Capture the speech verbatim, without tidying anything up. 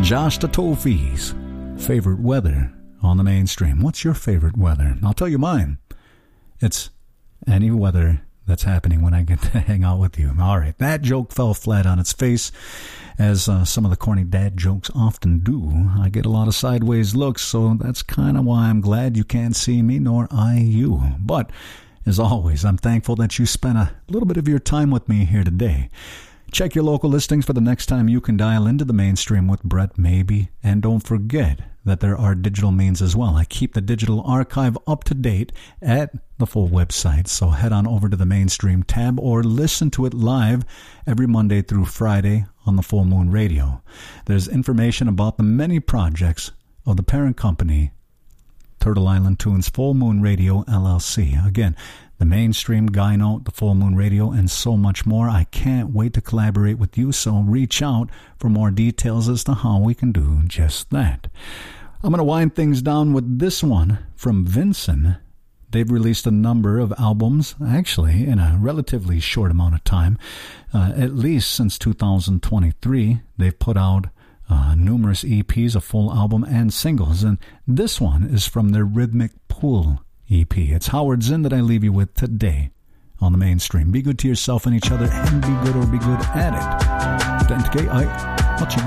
Josh Tatofi's favorite weather on the mainstream. What's your favorite weather? I'll tell you mine. It's any weather that's happening when I get to hang out with you. All right, that joke fell flat on its face, as uh, some of the corny dad jokes often do. I get a lot of sideways looks, so that's kind of why I'm glad you can't see me, nor I you. But, as always, I'm thankful that you spent a little bit of your time with me here today. Check your local listings for the next time you can dial into the mainstream with Brett Maybe. And don't forget that there are digital means as well. I keep the digital archive up to date at the full website. So head on over to the mainstream tab or listen to it live every Monday through Friday on the Full Moon Radio. There's information about the many projects of the parent company, Turtle Island Tunes Full Moon Radio, L L C. Again, the mainstream, Guy Note, the Full Moon Radio, and so much more. I can't wait to collaborate with you, so reach out for more details as to how we can do just that. I'm going to wind things down with this one from Vincent. They've released a number of albums, actually, in a relatively short amount of time. Uh, at least since two thousand twenty-three, they've put out uh, numerous E Ps, a full album, and singles. And this one is from their Rhythmic Pool E P. It's Howard Zinn that I leave you with today on the mainstream. Be good to yourself and each other, and be good or be good at it.